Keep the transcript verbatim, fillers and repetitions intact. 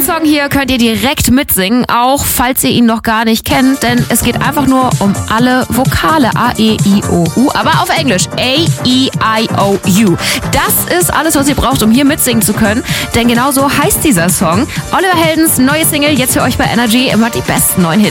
Song hier könnt ihr direkt mitsingen, auch falls ihr ihn noch gar nicht kennt, denn es geht einfach nur um alle Vokale. A, E, I, O, U, aber auf Englisch. A, E, I, O, U. Das ist alles, was ihr braucht, um hier mitsingen zu können, denn genau so heißt dieser Song. Oliver Heldens neue Single, jetzt für euch bei Energy, immer die besten neuen Hits.